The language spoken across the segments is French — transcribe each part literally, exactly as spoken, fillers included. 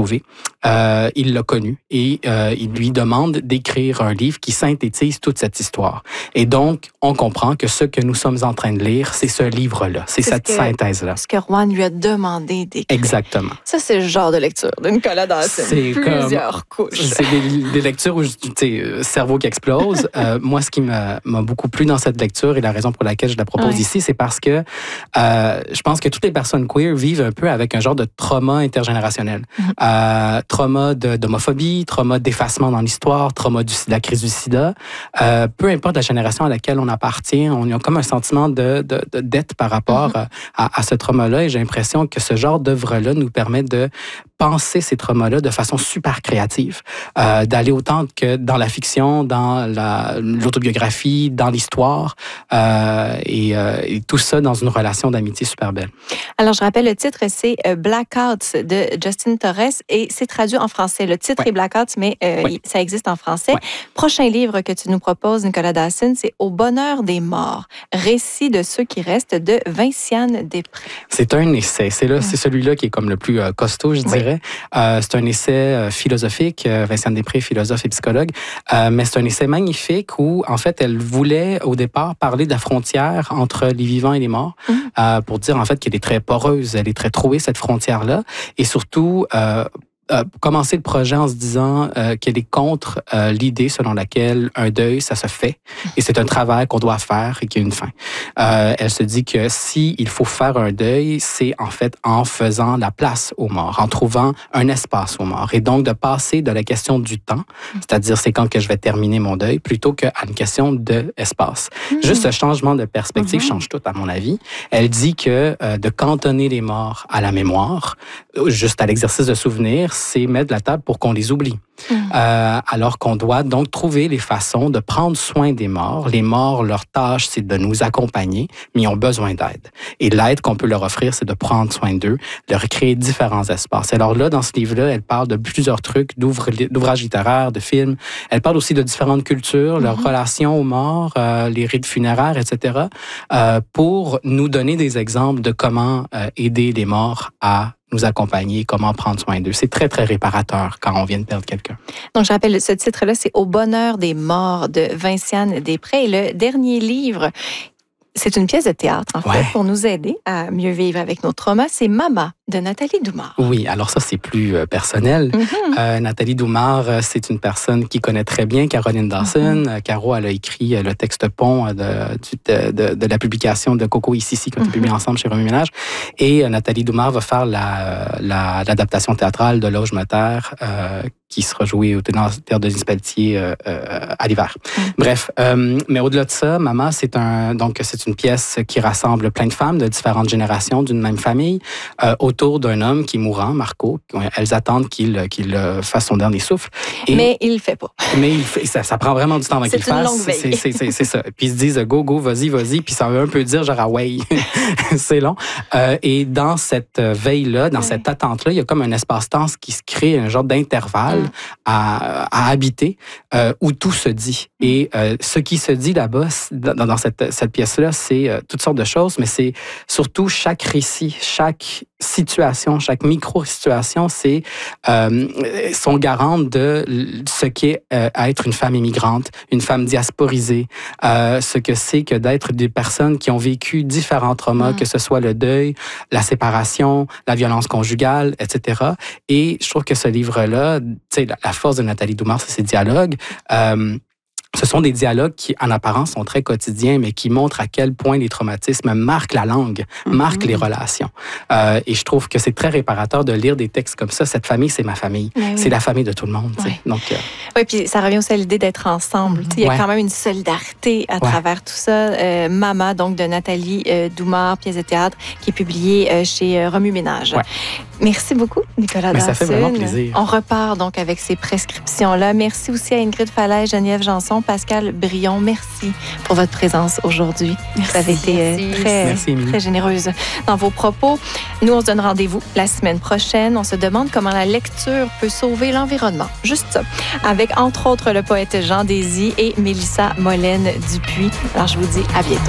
retrouvé. Euh, il l'a connu et euh, il lui demande d'écrire un livre qui synthétise toute cette histoire. Et donc, on comprend que ce que nous sommes en train de lire, c'est ce livre-là, c'est, c'est cette ce que, synthèse-là. Ce que Rouen lui a demandé d'écrire. Exactement. Ça, c'est le genre de lecture de Nicolas Dawson. C'est plusieurs comme, couches. C'est des, des lectures où, tu sais, cerveau qui explose. euh, moi, ce qui m'a, m'a beaucoup plu dans cette lecture et la raison pour laquelle je la propose ouais. ici, c'est parce que euh, je pense que toutes les personnes queer vivent un peu avec un genre de trauma intergénérationnel. Mm-hmm. Euh, trauma de, d'homophobie, trauma d'effacement dans l'histoire, trauma du, de la crise du sida. Euh, peu importe la génération à laquelle on appartient, on a comme un sentiment de, de, de dette par rapport mm-hmm. à, à ce trauma-là. Et j'ai l'impression que ce genre d'œuvre-là nous permet de penser ces traumas-là de façon super créative, euh, d'aller autant que dans la fiction, dans la, l'autobiographie, dans l'histoire, euh, et, euh, et tout ça dans une relation d'amitié super belle. Alors, je rappelle, le titre, c'est Blackouts de Justin Torres et c'est traduit en français. Le titre ouais. est Blackouts, mais euh, ouais. ça existe en français. Ouais. Prochain livre que tu nous proposes, Nicolas Dawson, c'est Au bonheur des morts, récit de ceux qui restent de Vinciane Després. C'est un essai. C'est, là, mmh. c'est celui-là qui est comme le plus euh, costaud, je dirais. Oui. Euh, c'est un essai euh, philosophique. Euh, Vinciane Després, philosophe et psychologue. Euh, mais c'est un essai magnifique où, en fait, elle voulait, au départ, parler de la frontière entre les vivants et les morts mmh. euh, pour dire, en fait, qu'elle est très poreuse, elle est très trouée, cette frontière-là. Et surtout, euh, Euh, commencer le projet en se disant euh, qu'elle est contre euh, l'idée selon laquelle un deuil, ça se fait et c'est un travail qu'on doit faire et qui a une fin. Euh, elle se dit que si il faut faire un deuil, c'est en fait en faisant la place aux morts, en trouvant un espace aux morts et donc de passer de la question du temps, c'est-à-dire c'est quand que je vais terminer mon deuil, plutôt qu'à une question d'espace. Mmh. Juste ce changement de perspective mmh. change tout, à mon avis. Elle dit que euh, de cantonner les morts à la mémoire, juste à l'exercice de souvenir, c'est mettre de la table pour qu'on les oublie. Mmh. Euh, alors qu'on doit donc trouver les façons de prendre soin des morts. Les morts, leur tâche, c'est de nous accompagner, mais ils ont besoin d'aide. Et l'aide qu'on peut leur offrir, c'est de prendre soin d'eux, de recréer différents espaces. Alors là, dans ce livre-là, elle parle de plusieurs trucs, d'ouvrages littéraires, de films. Elle parle aussi de différentes cultures, mmh. leurs relations aux morts, euh, les rites funéraires, et cetera, euh, pour nous donner des exemples de comment euh, aider les morts à nous accompagner, comment prendre soin d'eux. C'est très, très réparateur quand on vient de perdre quelqu'un. Donc, je rappelle, ce titre-là, c'est Au bonheur des morts de Vinciane Després. Et le dernier livre, c'est une pièce de théâtre, en ouais. fait, pour nous aider à mieux vivre avec nos traumas. C'est Mama de Nathalie Doumare. Oui, alors ça, c'est plus euh, personnel. Mm-hmm. Euh, Nathalie Doumare, c'est une personne qui connaît très bien Caroline Dawson. Mm-hmm. Caro, elle a écrit le texte pont de, de, de, de la publication de Coco Ici, qu'on a mm-hmm. publié ensemble chez Remue Ménage. Et euh, Nathalie Doumare va faire la, la, l'adaptation théâtrale de Là où je me terre, euh, qui sera jouée au Théâtre de Denis Pelletier euh, euh, à l'hiver. Mm-hmm. Bref, euh, mais au-delà de ça, Mama, c'est un, donc c'est une pièce qui rassemble plein de femmes de différentes générations d'une même famille euh, autour d'un homme qui est mourant, Marco. Elles attendent qu'il, qu'il fasse son dernier souffle. Et, mais il le fait pas. Mais il fait, ça, ça prend vraiment du temps avant c'est qu'il le fasse. C'est une longue veille. C'est, c'est, c'est ça. Puis ils se disent go, go, vas-y, vas-y. Puis ça veut un peu dire genre ah ouais, c'est long. Euh, et dans cette veille-là, dans ouais. cette attente-là, il y a comme un espace-temps qui se crée, un genre d'intervalle ouais. à, à habiter euh, où tout se dit. Et euh, ce qui se dit là-bas, dans, dans cette, cette pièce-là, c'est euh, toutes sortes de choses, mais c'est surtout chaque récit, chaque situation, chaque micro-situation, c'est euh, sont garantes de ce qu'est euh, être une femme immigrante, une femme diasporisée, euh, ce que c'est que d'être des personnes qui ont vécu différents traumas, mmh. que ce soit le deuil, la séparation, la violence conjugale, et cetera. Et je trouve que ce livre-là, tu sais, la, la force de Nathalie Doumare, c'est ses dialogues. Euh, Ce sont des dialogues qui, en apparence, sont très quotidiens, mais qui montrent à quel point les traumatismes marquent la langue, mm-hmm. marquent les relations. Euh, et je trouve que c'est très réparateur de lire des textes comme ça. Cette famille, c'est ma famille. Oui. C'est la famille de tout le monde. Oui, Donc, euh... oui, puis ça revient aussi à l'idée d'être ensemble. Mm-hmm. Il y a ouais. quand même une solidarité à ouais. travers tout ça. Euh, Mama, donc de Nathalie euh, Doumare, pièce de théâtre, qui est publiée euh, chez euh, Remue Ménage. Ouais. Merci beaucoup, Nicolas Dawson. Ça fait vraiment plaisir. On repart donc avec ces prescriptions-là. Merci aussi à Ingrid Falaise, Geneviève Janson, Pascal Brion. Merci pour votre présence aujourd'hui. Merci. Vous avez été merci. très, merci, très généreuse dans vos propos. Nous, on se donne rendez-vous la semaine prochaine. On se demande comment la lecture peut sauver l'environnement. Juste ça. Avec, entre autres, le poète Jean Désy et Mélissa Molène Dupuis. Alors, je vous dis à bientôt.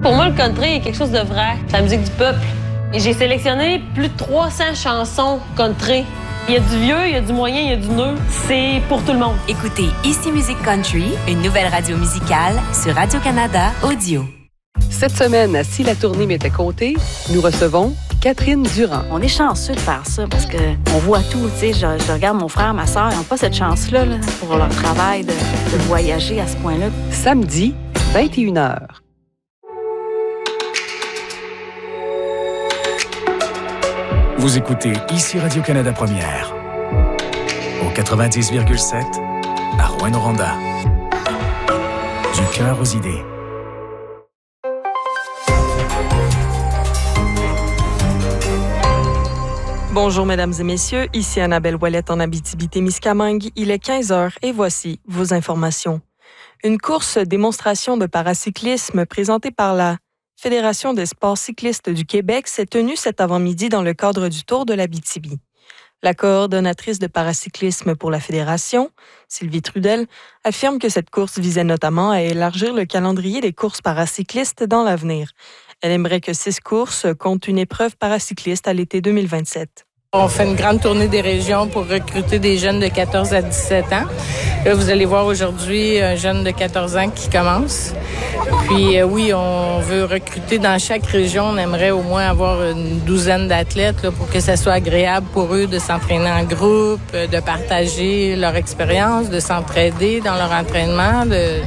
Pour moi, le country est quelque chose de vrai. C'est la musique du peuple. Et j'ai sélectionné plus de trois cents chansons country. Il y a du vieux, il y a du moyen, il y a du neuf. C'est pour tout le monde. Écoutez Ici Musique Country, une nouvelle radio musicale sur Radio-Canada Audio. Cette semaine, à Si la tournée m'était comptée, nous recevons Catherine Durand. On est chanceux de faire ça parce qu'on voit tout. Tu sais, je, je regarde mon frère, ma soeur, ils n'ont pas cette chance-là là, pour leur travail de, de voyager à ce point-là. Samedi, vingt et une heures. Vous écoutez Ici Radio-Canada Première, au quatre-vingt-dix virgule sept, à Rouyn-Noranda. Du cœur aux idées. Bonjour, mesdames et messieurs, ici Annabelle Ouellette en Abitibi-Témiscamingue. Il est quinze heures et voici vos informations. Une course démonstration de paracyclisme présentée par la Fédération des sports cyclistes du Québec s'est tenue cet avant-midi dans le cadre du Tour de l'Abitibi. La coordonnatrice de paracyclisme pour la Fédération, Sylvie Trudel, affirme que cette course visait notamment à élargir le calendrier des courses paracyclistes dans l'avenir. Elle aimerait que six courses comptent une épreuve paracycliste à l'été deux mille vingt-sept. On fait une grande tournée des régions pour recruter des jeunes de quatorze à dix-sept ans. Là, vous allez voir aujourd'hui un jeune de quatorze ans qui commence. Puis euh, oui, on veut recruter dans chaque région. On aimerait au moins avoir une douzaine d'athlètes là, pour que ça soit agréable pour eux de s'entraîner en groupe, de partager leur expérience, de s'entraider dans leur entraînement. De...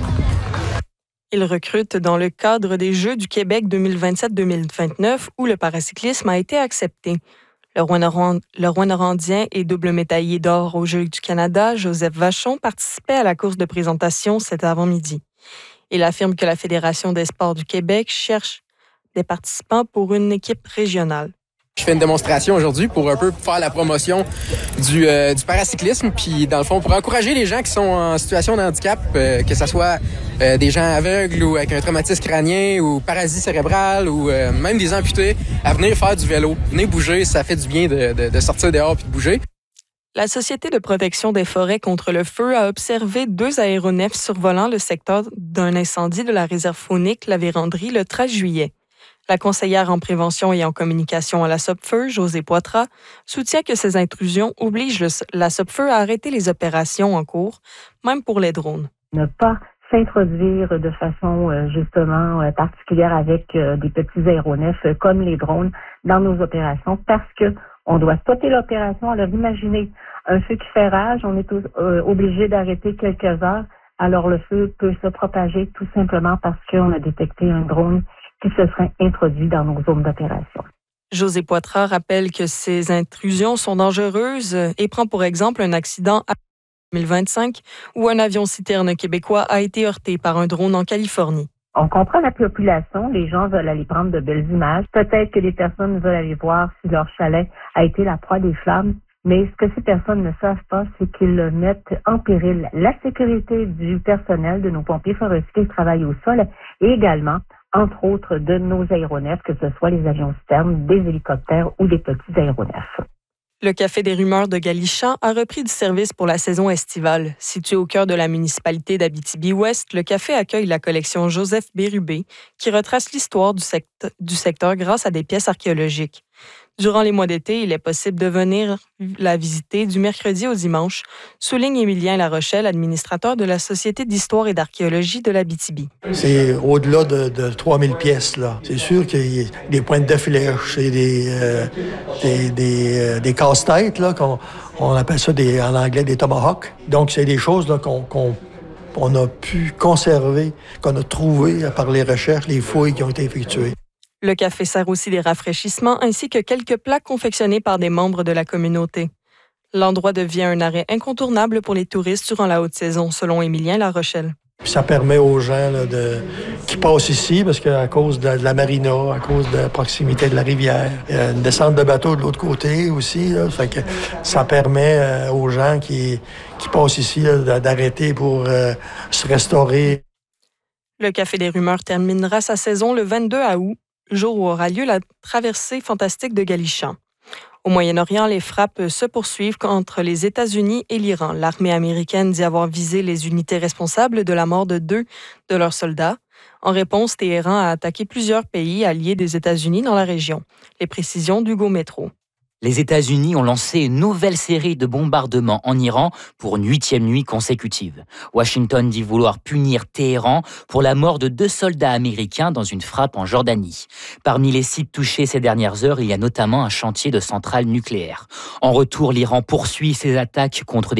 Ils recrutent dans le cadre des Jeux du Québec deux mille vingt-sept deux mille vingt-neuf où le paracyclisme a été accepté. Le Rouyn-Norandien et double médaillé d'or aux Jeux du Canada, Joseph Vachon, participait à la course de présentation cet avant-midi. Il affirme que la Fédération des sports du Québec cherche des participants pour une équipe régionale. Je fais une démonstration aujourd'hui pour un peu faire la promotion du, euh, du paracyclisme, puis dans le fond, pour encourager les gens qui sont en situation de handicap, euh, que ce soit euh, des gens aveugles ou avec un traumatisme crânien ou paralysie cérébrale ou euh, même des amputés, à venir faire du vélo. Venez bouger, ça fait du bien de, de, de sortir dehors puis de bouger. La Société de protection des forêts contre le feu a observé deux aéronefs survolant le secteur d'un incendie de la réserve faunique La Vérandrie le treize juillet. La conseillère en prévention et en communication à la SOPFEU, Josée Poitras, soutient que ces intrusions obligent le, la SOPFEU à arrêter les opérations en cours, même pour les drones. Ne pas s'introduire de façon euh, justement euh, particulière avec euh, des petits aéronefs euh, comme les drones dans nos opérations parce que on doit stopper l'opération. Alors imaginez un feu qui fait rage, on est euh, obligé d'arrêter quelques heures. Alors le feu peut se propager tout simplement parce qu'on a détecté un drone qui se serait introduit dans nos zones d'opération. Josée Poitras rappelle que ces intrusions sont dangereuses et prend pour exemple un accident à deux mille vingt-cinq où un avion-citerne québécois a été heurté par un drone en Californie. On comprend la population, les gens veulent aller prendre de belles images. Peut-être que les personnes veulent aller voir si leur chalet a été la proie des flammes. Mais ce que ces personnes ne savent pas, c'est qu'ils mettent en péril la sécurité du personnel, de nos pompiers forestiers qui travaillent au sol et également, entre autres, de nos aéronefs, que ce soit les avions-citernes, des hélicoptères ou des petits aéronefs. Le Café des Rumeurs de Galichan a repris du service pour la saison estivale. Situé au cœur de la municipalité d'Abitibi-Ouest, le café accueille la collection Joseph Bérubé, qui retrace l'histoire du, sect- du secteur grâce à des pièces archéologiques. Durant les mois d'été, il est possible de venir la visiter du mercredi au dimanche, souligne Émilien Larochelle, administrateur de la Société d'histoire et d'archéologie de l'Abitibi. C'est au-delà de, de trois mille pièces, là. C'est sûr qu'il y a des pointes de flèche, et des, euh, des, des, euh, des casse-têtes, là, qu'on on appelle ça des, en anglais des tomahawks. Donc, c'est des choses là, qu'on, qu'on on a pu conserver, qu'on a trouvées par les recherches, les fouilles qui ont été effectuées. Le café sert aussi des rafraîchissements ainsi que quelques plats confectionnés par des membres de la communauté. L'endroit devient un arrêt incontournable pour les touristes durant la haute saison, selon Émilien Larochelle. Ça permet aux gens là, de, qui passent ici, parce qu'à cause de, de la marina, à cause de la proximité de la rivière, il y a une descente de bateau de l'autre côté aussi. Là, fait que ça permet euh, aux gens qui, qui passent ici là, d'arrêter pour euh, se restaurer. Le Café des Rumeurs terminera sa saison le vingt-deux août, jour où aura lieu la traversée fantastique de Galichan. Au Moyen-Orient, les frappes se poursuivent entre les États-Unis et l'Iran. L'armée américaine dit avoir visé les unités responsables de la mort de deux de leurs soldats. En réponse, Téhéran a attaqué plusieurs pays alliés des États-Unis dans la région. Les précisions d'Hugo Métro. Les États-Unis ont lancé une nouvelle série de bombardements en Iran pour une huitième nuit consécutive. Washington dit vouloir punir Téhéran pour la mort de deux soldats américains dans une frappe en Jordanie. Parmi les sites touchés ces dernières heures, il y a notamment un chantier de centrale nucléaire. En retour, l'Iran poursuit ses attaques contre des